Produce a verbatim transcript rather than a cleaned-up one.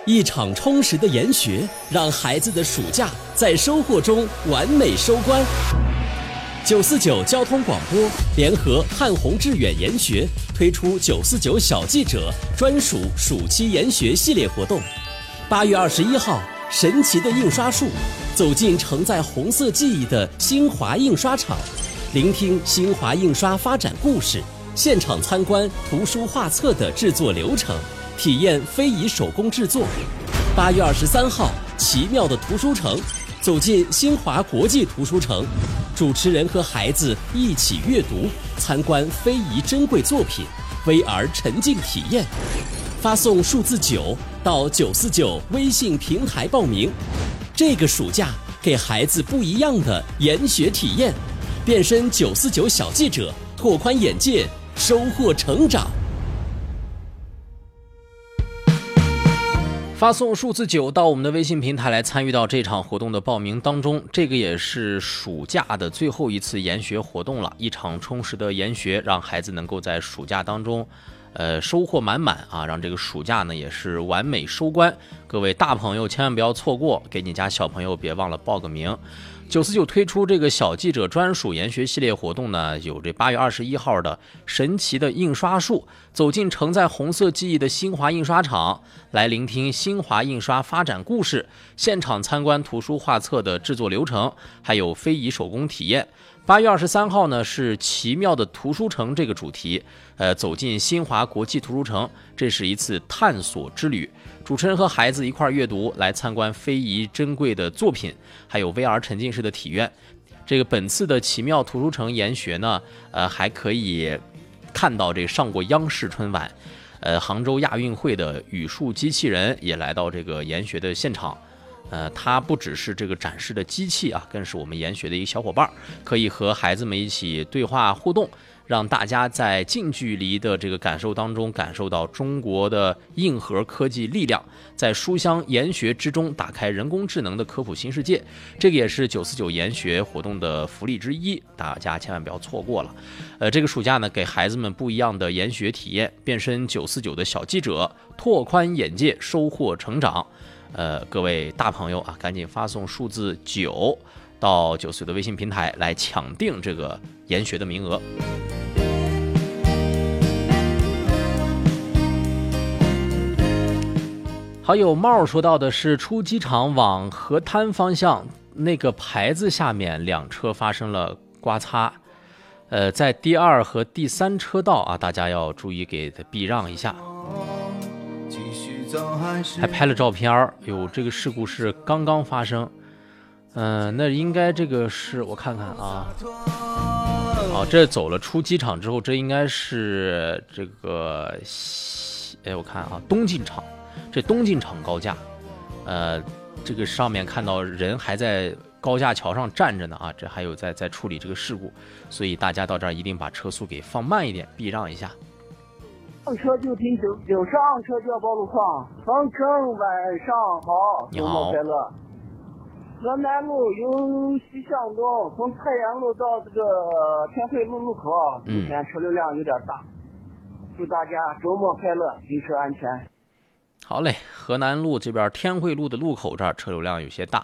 一场充实的研学，让孩子的暑假在收获中完美收官。九四九交通广播联合汉宏致远研学推出九四九小记者专属暑期研学系列活动。八月二十一号，神奇的印刷术，走进承载红色记忆的新华印刷厂，聆听新华印刷发展故事，现场参观图书画册的制作流程，体验非遗手工制作。八月二十三号，奇妙的图书城，走进新华国际图书城，主持人和孩子一起阅读，参观非遗珍贵作品 V R 沉浸体验。发送数字九到九四九微信平台报名。这个暑假给孩子不一样的研学体验，变身九四九小记者，拓宽眼界，收获成长。 发送数字九到我们的微信平台来参与到这场活动的报名当中。这个也是暑假的最后一次研学活动了，一场充实的研学，让孩子能够在暑假当中呃，收获满满啊，让这个暑假呢也是完美收官。各位大朋友千万不要错过，给你家小朋友别忘了报个名。九四九推出这个小记者专属研学系列活动呢，有这八月二十一号的神奇的印刷术，走进承载红色记忆的新华印刷厂，来聆听新华印刷发展故事，现场参观图书画册的制作流程，还有非遗手工体验。八月二十三号呢是奇妙的图书城这个主题，呃，走进新华国际图书城，这是一次探索之旅。主持人和孩子一块阅读，来参观非遗珍贵的作品，还有 V R 沉浸式的体验。这个本次的奇妙图书城研学呢，呃，还可以看到这上过央视春晚，呃，杭州亚运会的语数机器人也来到这个研学的现场。呃，它不只是这个展示的机器啊，更是我们研学的一个小伙伴，可以和孩子们一起对话互动，让大家在近距离的这个感受当中，感受到中国的硬核科技力量，在书香研学之中打开人工智能的科普新世界。这个也是九四九研学活动的福利之一，大家千万不要错过了。呃，这个暑假呢，给孩子们不一样的研学体验，变身九四九的小记者，拓宽眼界，收获成长。呃，各位大朋友啊，赶紧发送数字九到九四九的微信平台来抢定这个研学的名额。好友帽说到的是，出机场往河滩方向那个牌子下面两车发生了刮擦，呃，在第二和第三车道啊，大家要注意给它避让一下。还拍了照片，有这个事故是刚刚发生，嗯、呃，那应该这个是我看看啊，哦，这走了出机场之后，这应该是这个，哎，我看啊，东进场，这东进场高架，呃，这个上面看到人还在高架桥上站着呢啊，这还有在在处理这个事故，所以大家到这儿一定把车速给放慢一点，避让一下。 上车就停九九上车就要报路况。方程晚上好，周末快乐。河南路由西向东，从太原路到这个天惠路路口，今天车流量有点大，祝大家周末快乐，行车安全。 好嘞，河南路这边天惠路的路口这儿车流量有些大